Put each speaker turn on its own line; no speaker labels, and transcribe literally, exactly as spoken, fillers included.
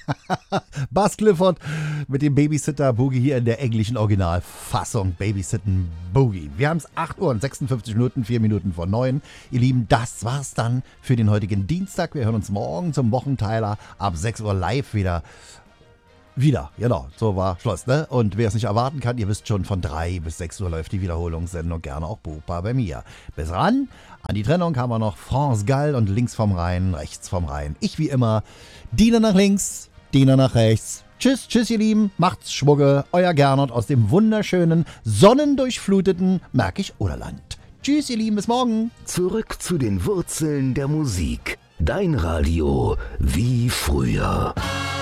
Buzz Clifford mit dem Babysitter Boogie hier in der englischen Originalfassung. Babysitten Boogie. Wir haben es acht Uhr und sechsundfünfzig Minuten, vier Minuten vor neun. Ihr Lieben, das war's dann für den heutigen Dienstag. Wir hören uns morgen zum Wochenteiler ab sechs Uhr live wieder. Wieder, genau, so war Schluss, ne? Und wer es nicht erwarten kann, ihr wisst schon, von drei bis sechs Uhr läuft die Wiederholungssendung, gerne auch buchbar bei mir. Bis ran, an die Trennung haben wir noch France Gall und links vom Rhein, rechts vom Rhein. Ich wie immer, Diener nach links, Diener nach rechts. Tschüss, tschüss ihr Lieben, macht's Schwugge, euer Gernot aus dem wunderschönen, sonnendurchfluteten Märkisch-Oderland. Tschüss ihr Lieben, bis morgen.
Zurück zu den Wurzeln der Musik. Dein Radio wie früher.